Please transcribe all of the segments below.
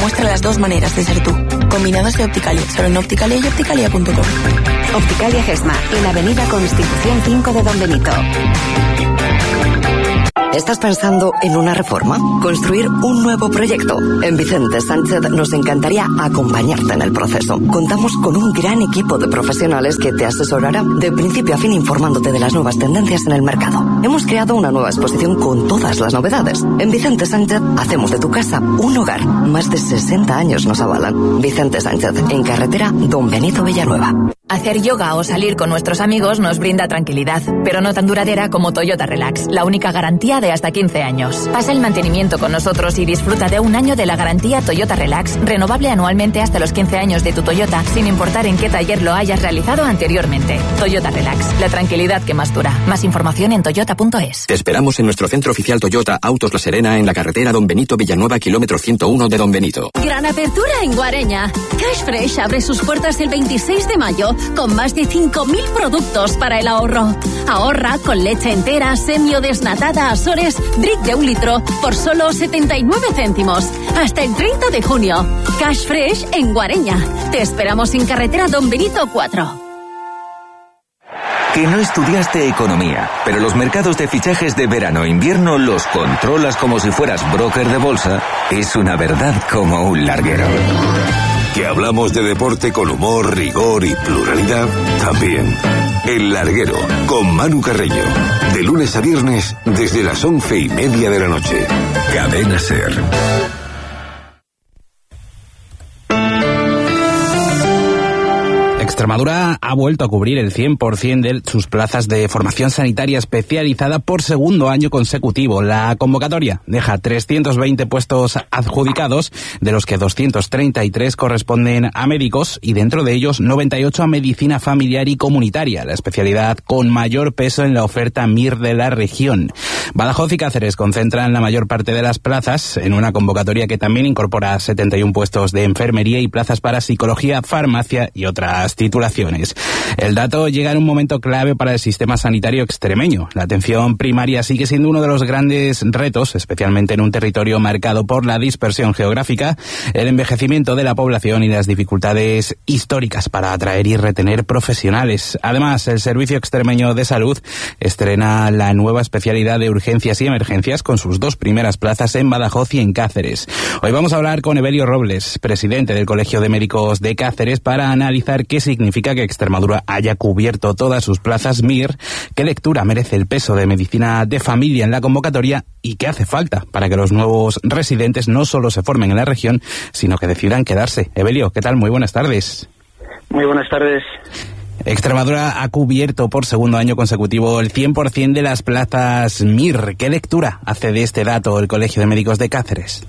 demuestra las dos maneras de ser tú. Combinados de Opticalia, solo en Opticalia y opticalia.com. Opticalia Gesma, en Avenida Constitución 5 de Don Benito. ¿Estás pensando en una reforma? ¿Construir un nuevo proyecto? En Vicente Sánchez nos encantaría acompañarte en el proceso. Contamos con un gran equipo de profesionales que te asesorará de principio a fin informándote de las nuevas tendencias en el mercado. Hemos creado una nueva exposición con todas las novedades. En Vicente Sánchez hacemos de tu casa un hogar. Más de 60 años nos avalan. Vicente Sánchez, en carretera Don Benito Villanueva. Hacer yoga o salir con nuestros amigos nos brinda tranquilidad, pero no tan duradera como Toyota Relax, la única garantía de hasta 15 años. Pasa el mantenimiento con nosotros y disfruta de un año de la garantía Toyota Relax, renovable anualmente hasta los 15 años de tu Toyota, sin importar en qué taller lo hayas realizado anteriormente. Toyota Relax, la tranquilidad que más dura. Más información en toyota.es. Te esperamos en nuestro centro oficial Toyota Autos La Serena, en la carretera Don Benito Villanueva, kilómetro 101 de Don Benito. Gran apertura en Guareña. Cash Fresh abre sus puertas el 26 de mayo con más de 5.000 productos para el ahorro. Ahorra con leche entera, semio desnatada, Azores, Drick de 1 litro por solo 79 céntimos. Hasta el 30 de junio. Cash Fresh en Guareña. Te esperamos en carretera Don Benito 4. Que no estudiaste economía, pero los mercados de fichajes de verano-invierno los controlas como si fueras broker de bolsa, es una verdad como un larguero. Que hablamos de deporte con humor, rigor y pluralidad, también. El Larguero, con Manu Carreño. De lunes a viernes, desde las 11:30 de la noche. Cadena SER. Extremadura ha vuelto a cubrir el 100% de sus plazas de formación sanitaria especializada por segundo año consecutivo. La convocatoria deja 320 puestos adjudicados, de los que 233 corresponden a médicos y dentro de ellos 98 a medicina familiar y comunitaria, la especialidad con mayor peso en la oferta MIR de la región. Badajoz y Cáceres concentran la mayor parte de las plazas en una convocatoria que también incorpora 71 puestos de enfermería y plazas para psicología, farmacia y otras titulaciones. El dato llega en un momento clave para el sistema sanitario extremeño. La atención primaria sigue siendo uno de los grandes retos, especialmente en un territorio marcado por la dispersión geográfica, el envejecimiento de la población y las dificultades históricas para atraer y retener profesionales. Además, el Servicio Extremeño de Salud estrena la nueva especialidad de urgencias y emergencias con sus 2 primeras plazas en Badajoz y en Cáceres. Hoy vamos a hablar con Evelio Robles, presidente del Colegio de Médicos de Cáceres, para analizar qué significa que Extremadura haya cubierto todas sus plazas MIR, qué lectura merece el peso de medicina de familia en la convocatoria y qué hace falta para que los nuevos residentes no solo se formen en la región, sino que decidan quedarse. Evelio, ¿qué tal? Muy buenas tardes. Muy buenas tardes. Extremadura ha cubierto por segundo año consecutivo el 100% de las plazas MIR. ¿Qué lectura hace de este dato el Colegio de Médicos de Cáceres?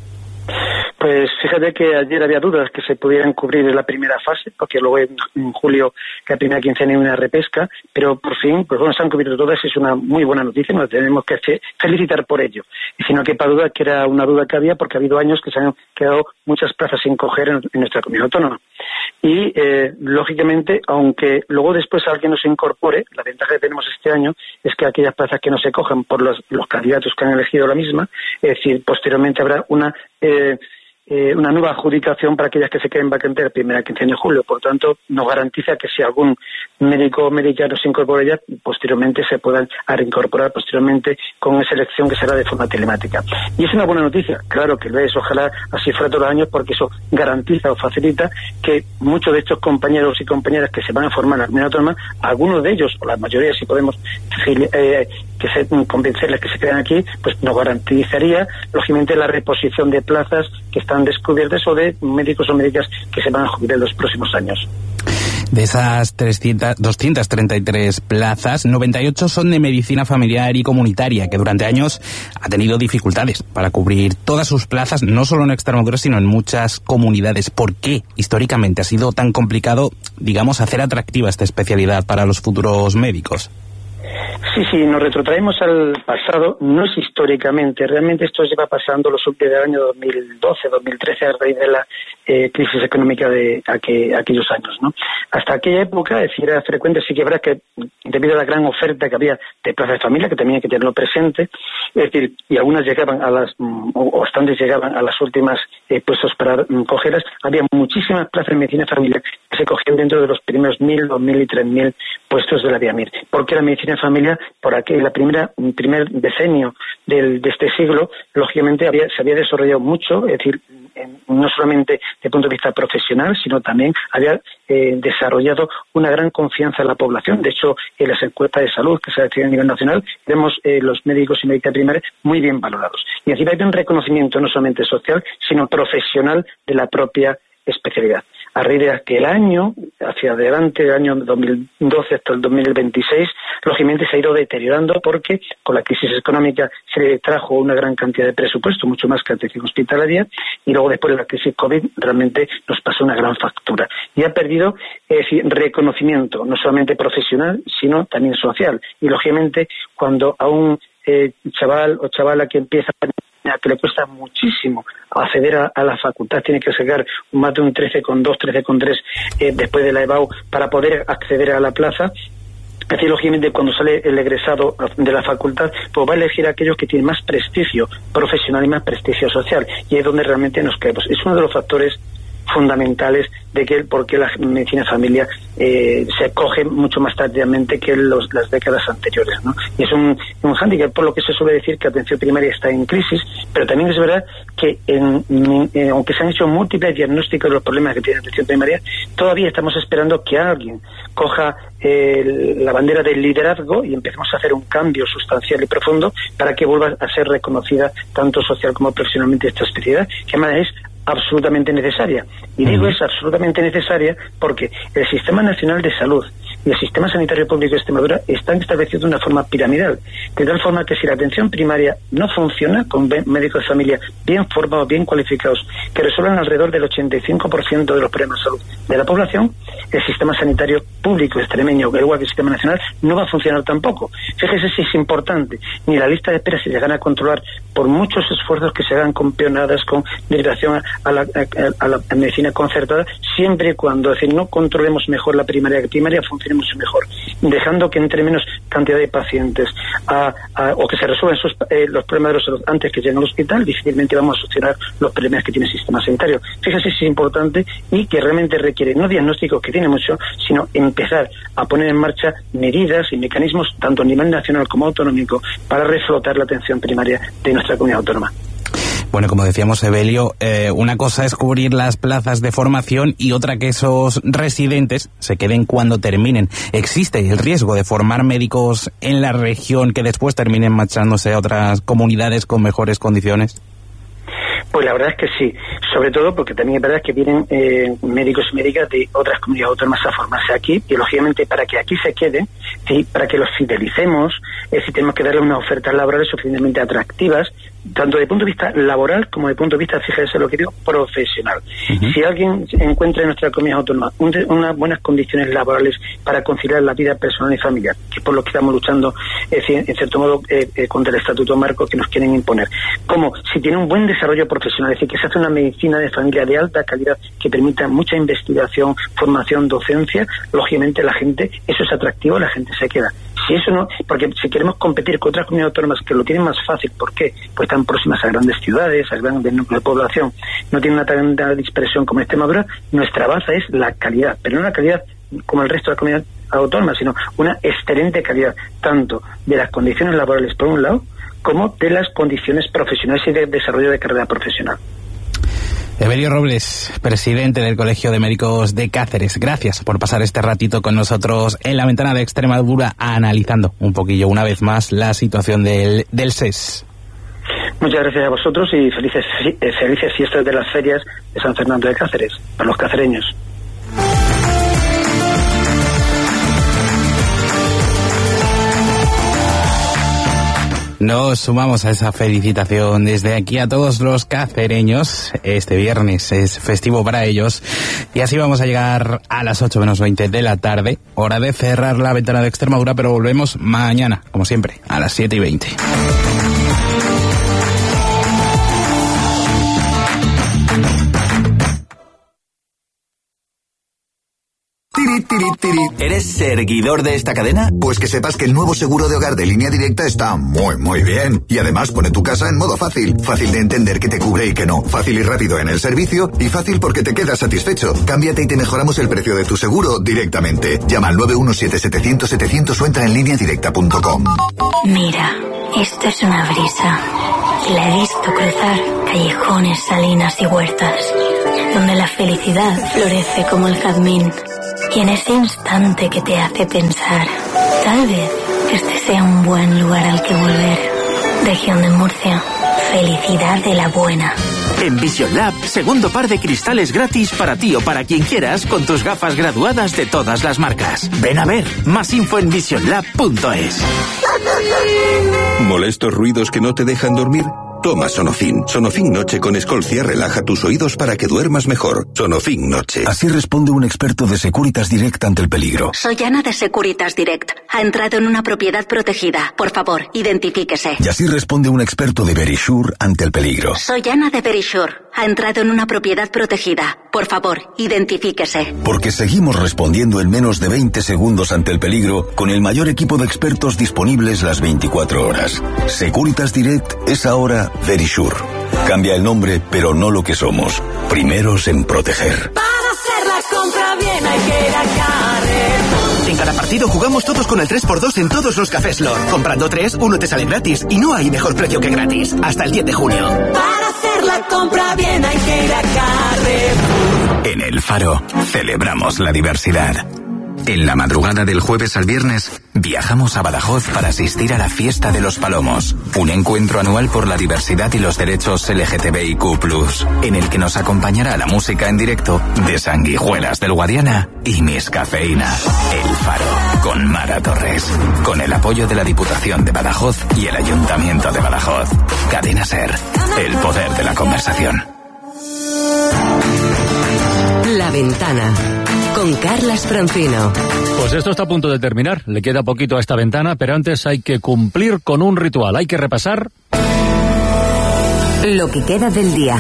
Pues fíjate que ayer había dudas que se pudieran cubrir en la primera fase, porque luego en julio, que la primera quincena hay una repesca, pero por fin, pues bueno, se han cubierto todas, es una muy buena noticia, nos tenemos que felicitar por ello. Y si no quepa duda que era una duda que había, porque ha habido años que se han quedado muchas plazas sin coger en nuestra comunidad autónoma. Y, lógicamente, aunque luego después alguien nos incorpore, la ventaja que tenemos este año es que aquellas plazas que no se cojan por los candidatos que han elegido la misma, es decir, posteriormente habrá una nueva adjudicación para aquellas que se queden vacantes la primera quincena de julio. Por tanto, nos garantiza que si algún médico o médica no se incorpora ya, posteriormente se puedan reincorporar posteriormente con esa elección que será de forma telemática. Y es una buena noticia, claro que lo es, ojalá así fuera todos los años, porque eso garantiza o facilita que muchos de estos compañeros y compañeras que se van a formar en la comunidad autónoma, algunos de ellos, o la mayoría, si podemos convencerles que se queden aquí, pues nos garantizaría, lógicamente, la reposición de plazas que están descubiertas o de médicos o médicas que se van a jubilar en los próximos años. De esas 233 plazas, 98 son de medicina familiar y comunitaria, que durante años ha tenido dificultades para cubrir todas sus plazas, no solo en Extremadura, sino en muchas comunidades. ¿Por qué históricamente ha sido tan complicado, digamos, hacer atractiva esta especialidad para los futuros médicos? Sí, nos retrotraemos al pasado, no es históricamente, realmente esto lleva pasando los últimos del año 2012, 2013, a raíz de la crisis económica de aquellos años, ¿no? Hasta aquella época, es decir, era frecuente, sí que verás que debido a la gran oferta que había de plazas de familia, que también hay que tenerlo presente, es decir, y algunas llegaban o bastantes llegaban a las últimas puestos para cogerlas, había muchísimas plazas de medicina familiar que se cogían dentro de los primeros 1.000, 2.000 y 3.000 puestos de la VIAMIR. Porque la medicina familiar, por aquí, el primer decenio de este siglo, lógicamente se había desarrollado mucho, es decir, no solamente desde el punto de vista profesional, sino también había desarrollado una gran confianza en la población. De hecho, en las encuestas de salud que se hacían a nivel nacional, vemos los médicos y médicas primarias muy bien valorados. Y encima hay un reconocimiento no solamente social, sino profesional de la propia especialidad. A raíz de aquel año, hacia adelante, del año 2012 hasta el 2026, lógicamente se ha ido deteriorando porque con la crisis económica se le trajo una gran cantidad de presupuesto, mucho más que atención hospitalaria, y luego después de la crisis COVID realmente nos pasó una gran factura. Y ha perdido reconocimiento, no solamente profesional, sino también social. Y lógicamente, cuando a un chaval o chavala que empieza que le cuesta muchísimo acceder a la facultad, tiene que sacar más de un 13,2, 13,3 después de la EBAU para poder acceder a la plaza. Así, lógicamente, cuando sale el egresado de la facultad, pues va a elegir a aquellos que tienen más prestigio profesional y más prestigio social, y es donde realmente nos quedamos. Es uno de los factores fundamentales de por qué la medicina familia se acoge mucho más tardíamente que las décadas anteriores, ¿no? Y es un hándicap, por lo que se suele decir que atención primaria está en crisis, pero también es verdad que aunque se han hecho múltiples diagnósticos de los problemas que tiene atención primaria, todavía estamos esperando que alguien coja la bandera del liderazgo y empecemos a hacer un cambio sustancial y profundo para que vuelva a ser reconocida tanto social como profesionalmente esta especialidad, que además es absolutamente necesaria. Y digo es absolutamente necesaria porque el Sistema Nacional de Salud y el Sistema Sanitario Público de Extremadura están establecidos de una forma piramidal, de tal forma que si la atención primaria no funciona con médicos de familia bien formados, bien cualificados, que resuelvan alrededor del 85% de los problemas de salud de la población, el sistema sanitario público extremeño, igual que el sistema nacional, no va a funcionar tampoco. Fíjese si es importante, ni la lista de espera se llegan a controlar por muchos esfuerzos que se hagan con pionadas, con derivación a la medicina concertada, siempre y cuando no controlemos mejor la primaria, que primaria funcione mucho mejor, dejando que entre menos cantidad de pacientes o que se resuelvan los problemas de la salud antes que lleguen al hospital, difícilmente vamos a solucionar los problemas que tiene el sistema sanitario. Fíjese si es importante y que realmente requiere no diagnósticos que tiene mucho, sino empezar a poner en marcha medidas y mecanismos tanto a nivel nacional como autonómico para reflotar la atención primaria de nuestra comunidad autónoma. Bueno, como decíamos, Evelio, una cosa es cubrir las plazas de formación y otra que esos residentes se queden cuando terminen. ¿Existe el riesgo de formar médicos en la región que después terminen marchándose a otras comunidades con mejores condiciones? Pues la verdad es que sí, sobre todo porque también es verdad que vienen médicos y médicas de otras comunidades autónomas a formarse aquí, y lógicamente para que aquí se queden, ¿sí?, para que los fidelicemos, sí tenemos que darle unas ofertas laborales suficientemente atractivas, tanto desde el punto de vista laboral como desde el punto de vista, fíjese lo que digo, profesional. Si alguien encuentra en nuestra comunidad autónoma unas buenas condiciones laborales para conciliar la vida personal y familiar, que es por lo que estamos luchando, en cierto modo, contra el Estatuto Marco que nos quieren imponer, como si tiene un buen desarrollo profesional, es decir, que se hace una medicina de familia de alta calidad que permita mucha investigación, formación, docencia, lógicamente la gente, eso es atractivo, la gente se queda. Si eso no, porque si queremos competir con otras comunidades autónomas que lo tienen más fácil, ¿por qué? Pues están próximas a grandes ciudades, a grandes núcleos de población, no tienen una tan gran dispersión como Extremadura, nuestra base es la calidad, pero no una calidad como el resto de la comunidad autónoma, sino una excelente calidad, tanto de las condiciones laborales por un lado, como de las condiciones profesionales y de desarrollo de carrera profesional. Evelio Robles, presidente del Colegio de Médicos de Cáceres, gracias por pasar este ratito con nosotros en la ventana de Extremadura, analizando un poquillo una vez más la situación del SES. Muchas gracias a vosotros y felices fiestas de las ferias de San Fernando de Cáceres, para los cacereños. Nos sumamos a esa felicitación desde aquí a todos los cacereños. Este viernes es festivo para ellos. Y así vamos a llegar a las 8 menos 20 de la tarde. Hora de cerrar la ventana de Extremadura, pero volvemos mañana, como siempre, a las 7:20. ¿Eres seguidor de esta cadena? Pues que sepas que el nuevo seguro de hogar de Línea Directa está muy bien. Y además pone tu casa en modo fácil. Fácil de entender qué te cubre y qué no. Fácil y rápido en el servicio. Y fácil porque te quedas satisfecho. Cámbiate y te mejoramos el precio de tu seguro directamente. Llama al 917-700-700 o entra en lineadirecta.com. Mira, esto es una brisa. Y la he visto cruzar callejones, salinas y huertas, donde la felicidad florece como el jazmín. Y en ese instante que te hace pensar, tal vez este sea un buen lugar al que volver. Región de Murcia, felicidad de la buena. En Vision Lab, segundo par de cristales gratis para ti o para quien quieras con tus gafas graduadas de todas las marcas. Ven a ver, más info en visionlab.es. ¿Molestos ruidos que no te dejan dormir? Toma Sonofin. Sonofin Noche con Escolcia relaja tus oídos para que duermas mejor. Sonofin Noche. Así responde un experto de Securitas Direct ante el peligro. Soy Ana de Securitas Direct. Ha entrado en una propiedad protegida. Por favor, identifíquese. Y así responde un experto de Verisure ante el peligro. Soy Ana de Verisure. Ha entrado en una propiedad protegida. Por favor, identifíquese. Porque seguimos respondiendo en menos de 20 segundos ante el peligro con el mayor equipo de expertos disponibles las 24 horas. Securitas Direct es ahora Verisure. Cambia el nombre, pero no lo que somos. Primeros en proteger. Para hacer la compra bien hay que ir a Carrefour. En cada partido jugamos todos con el 3x2 en todos los cafés Lord. Comprando 3, uno te sale gratis. Y no hay mejor precio que gratis. Hasta el 10 de junio. Para hacer la compra bien hay que ir a Carrefour. En El Faro celebramos la diversidad. En la madrugada del jueves al viernes, viajamos a Badajoz para asistir a la Fiesta de los Palomos, un encuentro anual por la diversidad y los derechos LGTBIQ+, en el que nos acompañará la música en directo de Sanguijuelas del Guadiana y Miss Cafeína. El Faro, con Mara Torres, con el apoyo de la Diputación de Badajoz y el Ayuntamiento de Badajoz. Cadena SER, el poder de la conversación. La Ventana, con Carlas Francino. Pues esto está a punto de terminar, le queda poquito a esta ventana, pero antes hay que cumplir con un ritual, hay que repasar lo que queda del día.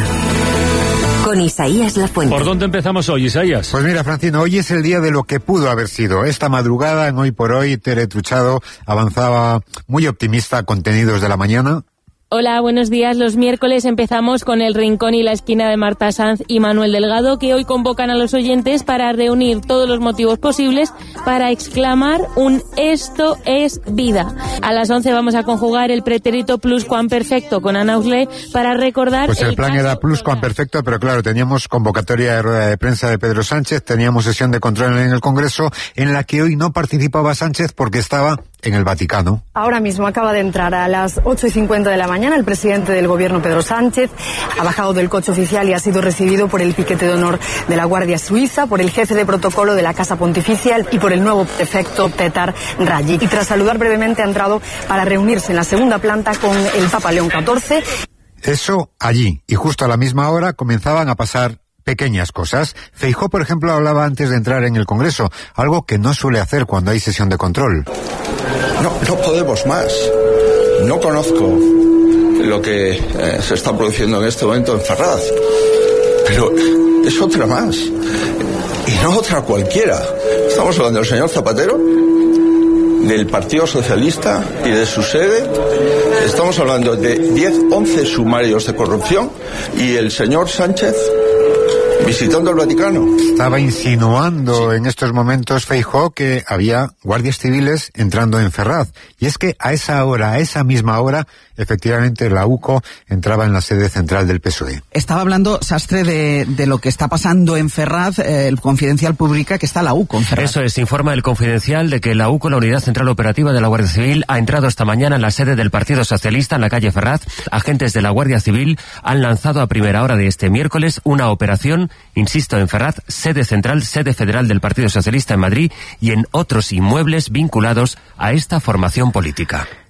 Con Isaías Lafuente. ¿Por dónde empezamos hoy, Isaías? Pues mira, Francino, hoy es el día de lo que pudo haber sido. Esta madrugada, en Hoy por Hoy, Tere Truchado avanzaba muy optimista, contenidos de la mañana. Hola, buenos días. Los miércoles empezamos con El Rincón y la Esquina de Marta Sanz y Manuel Delgado, que hoy convocan a los oyentes para reunir todos los motivos posibles para exclamar un «Esto es vida». A las 11 vamos a conjugar el pretérito pluscuamperfecto con Ana Auslé para recordar... Pues el plan era pluscuamperfecto, pero claro, teníamos convocatoria de rueda de prensa de Pedro Sánchez, teníamos sesión de control en el Congreso, en la que hoy no participaba Sánchez porque estaba en el Vaticano. Ahora mismo acaba de entrar a las 8:50 de la mañana el presidente del gobierno, Pedro Sánchez. Ha bajado del coche oficial y ha sido recibido por el piquete de honor de la Guardia Suiza, por el jefe de protocolo de la Casa Pontificia y por el nuevo prefecto Petar Raggi. Y tras saludar brevemente ha entrado para reunirse en la segunda planta con el Papa León XIV. Eso allí, y justo a la misma hora comenzaban a pasar pequeñas cosas. Feijóo, por ejemplo, hablaba antes de entrar en el Congreso, algo que no suele hacer cuando hay sesión de control. No podemos más. No conozco lo que se está produciendo en este momento en Ferraz, pero es otra más. Y no otra cualquiera. Estamos hablando del señor Zapatero, del Partido Socialista y de su sede. Estamos hablando de 10-11 sumarios de corrupción y el señor Sánchez visitando el Vaticano. Estaba insinuando en estos momentos Feijóo que había guardias civiles entrando en Ferraz. Y es que a esa hora, a esa misma hora, efectivamente la UCO entraba en la sede central del PSOE. Estaba hablando, Sastre, de lo que está pasando en Ferraz. El Confidencial publica que está la UCO en Ferraz. Eso es, informa el Confidencial de que la UCO, la Unidad Central Operativa de la Guardia Civil, ha entrado esta mañana en la sede del Partido Socialista en la calle Ferraz. Agentes de la Guardia Civil han lanzado a primera hora de este miércoles una operación, insisto, en Ferraz, sede central, sede federal del Partido Socialista en Madrid y en otros inmuebles vinculados a esta formación política.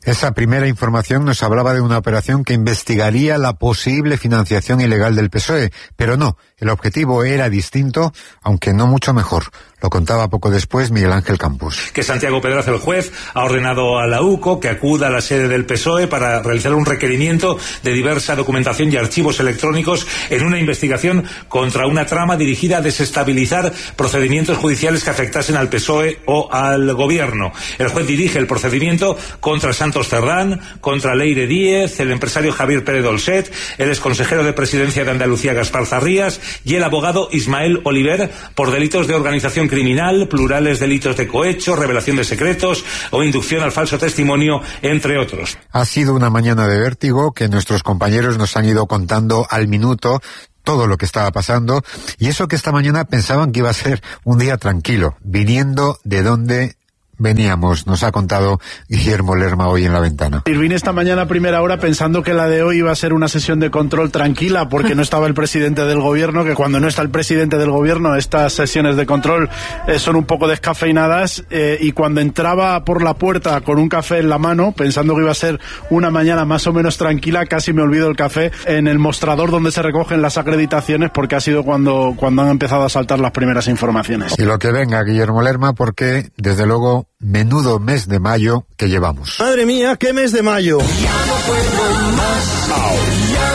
Esa primera información nos hablaba de una operación que investigaría la posible financiación ilegal del PSOE, pero no, el objetivo era distinto, aunque no mucho mejor. Lo contaba poco después Miguel Ángel Campos. Que Santiago Pedraza, el juez, ha ordenado a la UCO que acuda a la sede del PSOE para realizar un requerimiento de diversa documentación y archivos electrónicos en una investigación contra una trama dirigida a desestabilizar procedimientos judiciales que afectasen al PSOE o al gobierno. El juez dirige el procedimiento contra Santos Cerdán, contra Leire Díez, el empresario Javier Pérez Dolcet, el exconsejero de Presidencia de Andalucía Gaspar Zarrías y el abogado Ismael Oliver por delitos de organización criminal, plurales delitos de cohecho, revelación de secretos o inducción al falso testimonio, entre otros. Ha sido una mañana de vértigo que nuestros compañeros nos han ido contando al minuto todo lo que estaba pasando, y eso que esta mañana pensaban que iba a ser un día tranquilo, viniendo de donde veníamos, nos ha contado Guillermo Lerma hoy en La Ventana. Vine esta mañana a primera hora pensando que la de hoy iba a ser una sesión de control tranquila, porque no estaba el presidente del gobierno, que cuando no está el presidente del gobierno estas sesiones de control son un poco descafeinadas, y cuando entraba por la puerta con un café en la mano, pensando que iba a ser una mañana más o menos tranquila, casi me olvido el café en el mostrador donde se recogen las acreditaciones, porque ha sido cuando han empezado a saltar las primeras informaciones. Y lo que venga, Guillermo Lerma, porque desde luego menudo mes de mayo que llevamos. Madre mía, qué mes de mayo. Ya no puedo más. Ya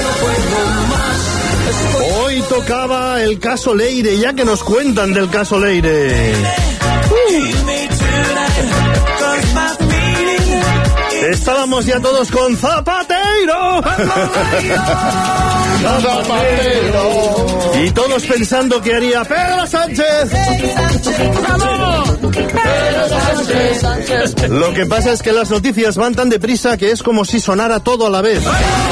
no puedo más. Hoy tocaba el caso Leire, ya que nos cuentan del caso Leire. Estábamos ya todos con Zapatero. Y todos pensando que haría Pedro Sánchez. Lo que pasa es que las noticias van tan deprisa que es como si sonara todo a la vez.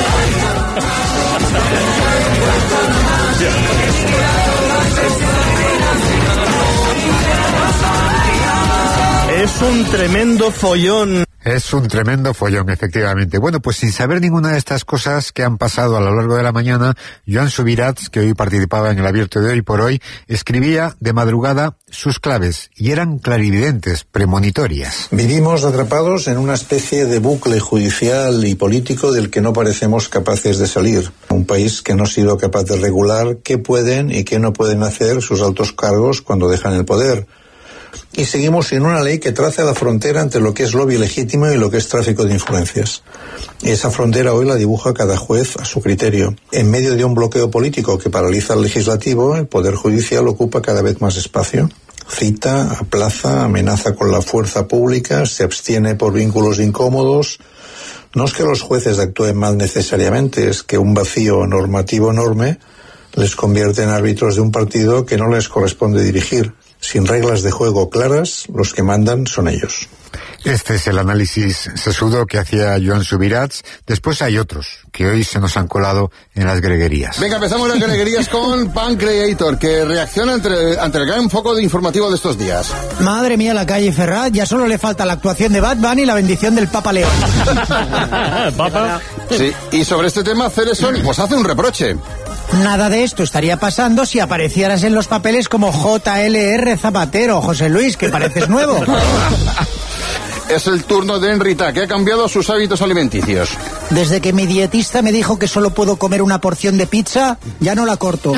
Es un tremendo follón. Es un tremendo follón, efectivamente. Bueno, pues sin saber ninguna de estas cosas que han pasado a lo largo de la mañana, Joan Subirats, que hoy participaba en el abierto de Hoy por Hoy, escribía de madrugada sus claves, y eran clarividentes, premonitorias. Vivimos atrapados en una especie de bucle judicial y político del que no parecemos capaces de salir. Un país que no ha sido capaz de regular qué pueden y qué no pueden hacer sus altos cargos cuando dejan el poder. Y seguimos sin una ley que trace la frontera entre lo que es lobby legítimo y lo que es tráfico de influencias. Y esa frontera hoy la dibuja cada juez a su criterio. En medio de un bloqueo político que paraliza al legislativo, el Poder Judicial ocupa cada vez más espacio. Cita, aplaza, amenaza con la fuerza pública, se abstiene por vínculos incómodos. No es que los jueces actúen mal necesariamente, es que un vacío normativo enorme les convierte en árbitros de un partido que no les corresponde dirigir. Sin reglas de juego claras, los que mandan son ellos. Este es el análisis sesudo que hacía Joan Subirats. Después hay otros que hoy se nos han colado en las greguerías. Venga, empezamos las greguerías con Pan Creator, que reacciona ante el gran foco de informativo de estos días. Madre mía, la calle Ferraz, ya solo le falta la actuación de Batman y la bendición del Papa León. ¿Papa? Sí, y sobre este tema Cereson pues hace un reproche. Nada de esto estaría pasando si aparecieras en los papeles como JLR Zapatero, José Luis, que pareces nuevo. Es el turno de Enrita, que ha cambiado sus hábitos alimenticios. Desde que mi dietista me dijo que solo puedo comer una porción de pizza, ya no la corto.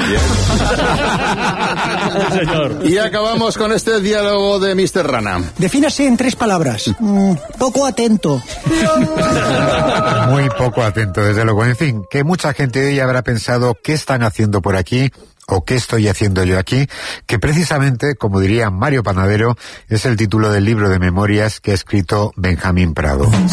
Y acabamos con este diálogo de Mr. Rana. Defínase en 3 palabras. Poco atento. Muy poco atento, desde luego. En fin, que mucha gente hoy habrá pensado qué están haciendo por aquí, o qué estoy haciendo yo aquí, que precisamente, como diría Mario Panadero, es el título del libro de memorias que ha escrito Benjamín Prado.